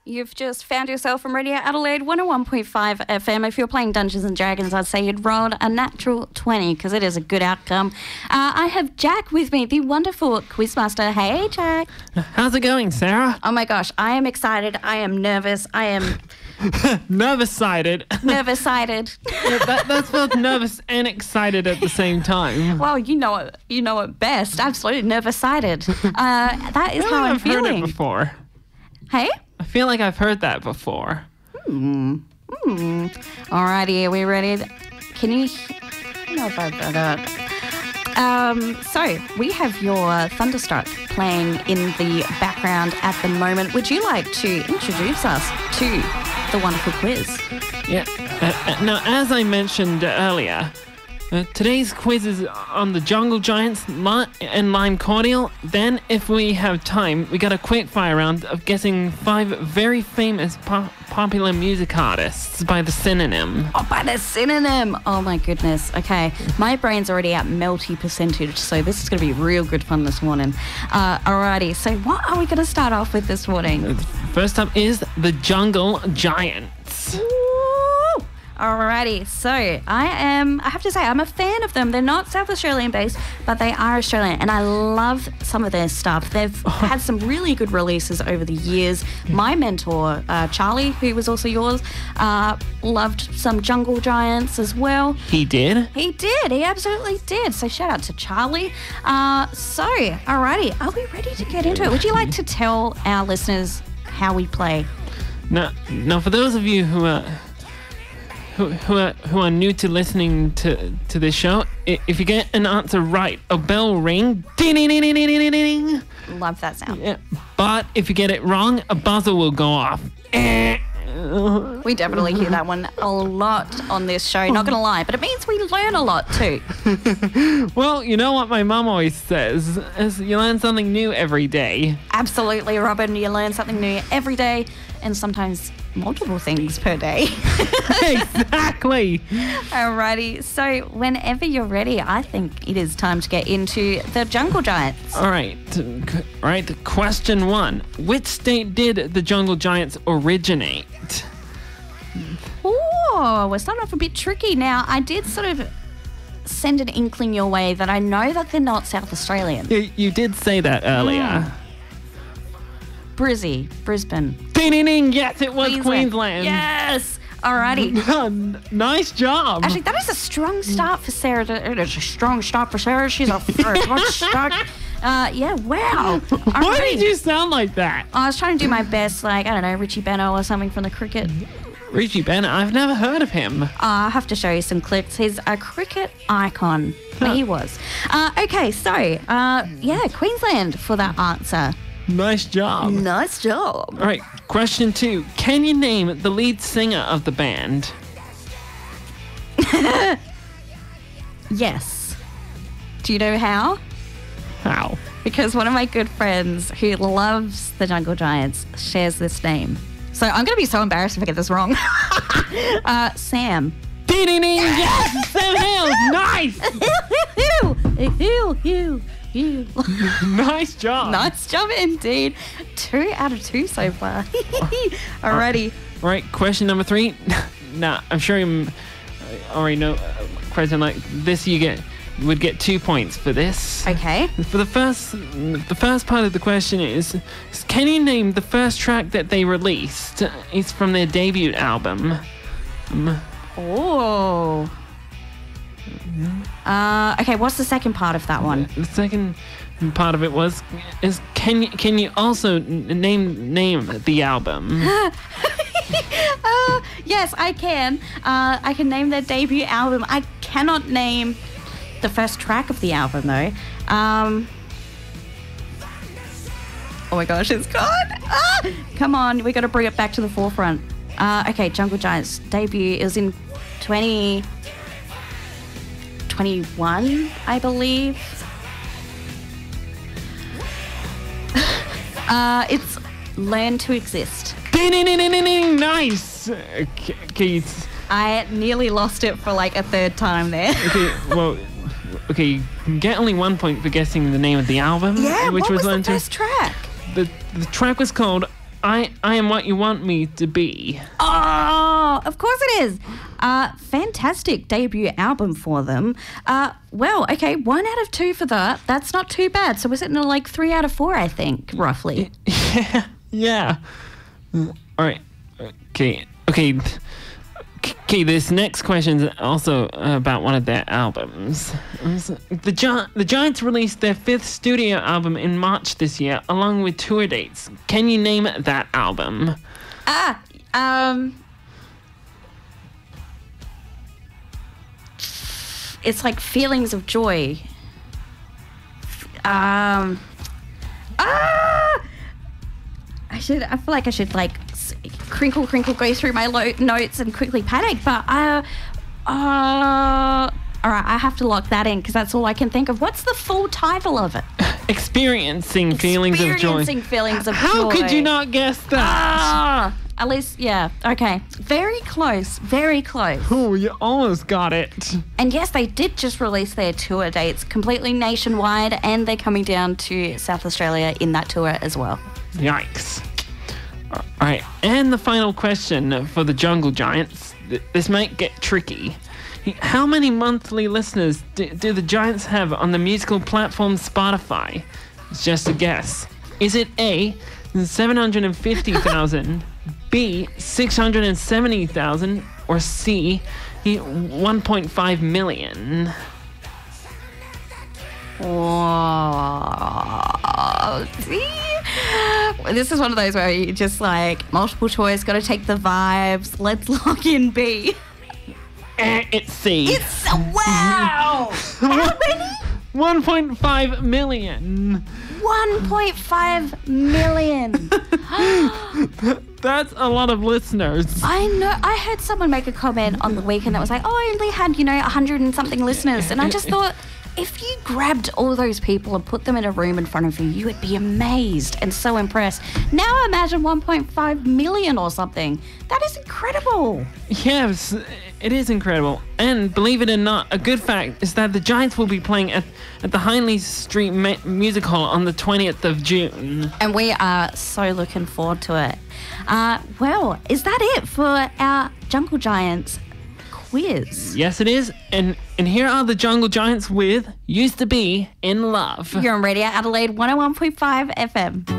You've just found yourself from Radio Adelaide 101.5 FM. If you're playing Dungeons and Dragons, I'd say you'd rolled a natural 20 because it is a good outcome. I have Jack with me, the wonderful Quizmaster. Hey, Jack. How's it going, Sarah? Oh my gosh, I am excited. I am nervous. I am... Nervous-sided. Nervous-sided. Yeah, that's both nervous and excited at the same time. Well, you know it best. Absolutely nervous-sided. That is how I'm feeling. I've heard it before. Hey? I feel like I've heard that before. Alrighty, are we ready? Can you... I don't know if I've got that. So, we have your Thunderstruck playing in the background at the moment. Would you like to introduce us to the wonderful quiz? Yeah. Now, as I mentioned earlier, today's quiz is on the Jungle Giants and Lime Cordial. Then, if we have time, we got a quick fire round of guessing 5 very famous popular music artists by the synonym. Oh, by the synonym! Oh my goodness. Okay, my brain's already at melty percentage, so this is going to be real good fun this morning. Alrighty, so what are we going to start off with this morning? First up is the Jungle Giants. Woo! Alrighty, so I have to say, I'm a fan of them. They're not South Australian based, but they are Australian, and I love some of their stuff. They've had some really good releases over the years. My mentor, Charlie, who was also yours, loved some Jungle Giants as well. He did? He did. He absolutely did. So shout out to Charlie. Alrighty, are we ready to get into it? Would you like to tell our listeners how we play? Now, for those of you who are new to listening to this show, if you get an answer right, a bell will ring. Ding, ding, ding, ding, ding, ding. Love that sound. Yeah. But if you get it wrong, a buzzer will go off. We definitely hear that one a lot on this show, not going to lie, but it means we learn a lot too. Well, you know what my mum always says, is you learn something new every day. Absolutely, Robin. You learn something new every day, and sometimes multiple things per day. Exactly. Alrighty, so whenever you're ready, I think it is time to get into the Jungle Giants. All right. Question 1. Which state did the Jungle Giants originate? Oh, we're starting off a bit tricky now. I did sort of send an inkling your way that I know that they're not South Australian. You did say that earlier. Brisbane. Ding, ding, ding. Yes, it was Queensland. Yes. Alrighty. Nice job. Actually, that is a strong start for Sarah. It is a strong start for Sarah. She's a first start. Yeah, wow. Why did you sound like that? I was trying to do my best, like, I don't know, Richie Benaud or something from the cricket. Richie Benaud? I've never heard of him. I have to show you some clips. He's a cricket icon. He was. Okay, so, yeah, Queensland for that answer. Nice job. Nice job. All right, question 2. Can you name the lead singer of the band? Yes. Do you know how? How? Because one of my good friends who loves the Jungle Giants shares this name. So I'm going to be so embarrassed if I get this wrong. Sam. Ding, ding, ding. Yes! Sam Hales. Nice! Nice job. Nice job indeed. 2 out of 2 so far. Alrighty. All right, question number 3. Now, I'm sure you already know a question like this. You would get 2 points for this. Okay. For the first part of the question is, can you name the first track that they released? It's from their debut album. Oh. Okay, what's the second part of that one? The second part of it is can you also name the album? Yes, I can. I can name their debut album. I cannot name the first track of the album though. Oh my gosh, it's gone. Come on, we got to bring it back to the forefront. Okay, Jungle Giants debut is in 2021, I believe. It's Learn to Exist. Nice. Okay. I nearly lost it for like a third time there. Okay, you can get only 1 point for guessing the name of the album. Yeah, which what was Learn the first track? The track was called I Am What You Want Me to Be. Oh, of course it is. Fantastic debut album for them. Well, okay, 1 out of 2 for that. That's not too bad. So we're sitting at like 3 out of 4, I think, roughly. Yeah. All right. Okay. This next question is also about one of their albums. The Giants released their 5th studio album in March this year, along with tour dates. Can you name that album? It's like Feelings of Joy. I feel like I should like crinkle, go through my notes and quickly panic. But all right, I have to lock that in because that's all I can think of. What's the full title of it? Experiencing Feelings of Joy. Experiencing Feelings of Joy. How could you not guess that? At least, yeah. Okay. Very close. Oh, you almost got it. And yes, they did just release their tour dates completely nationwide, and they're coming down to South Australia in that tour as well. Yikes. All right, and the final question for the Jungle Giants. This might get tricky. How many monthly listeners do the Giants have on the musical platform Spotify? It's just a guess. Is it A, 750,000, B, 670,000, or C, 1.5 million? Whoa. See? This is one of those where you just like multiple choice, got to take the vibes. Let's lock in B. It's C. It's wow. How many? 1.5 million. 1.5 million. That's a lot of listeners. I know. I heard someone make a comment on the weekend that was like, I only had, 100 and something listeners. And I just thought, if you grabbed all those people and put them in a room in front of you, you would be amazed and so impressed. Now imagine 1.5 million or something. That is incredible. Yes, it is incredible. And believe it or not, a good fact is that the Giants will be playing at the Hindley Street Music Hall on the 20th of June. And we are so looking forward to it. Well, is that it for our Jungle Giants quiz? Yes, it is. And here are the Jungle Giants with Used to Be in Love. You're on Radio Adelaide 101.5 FM.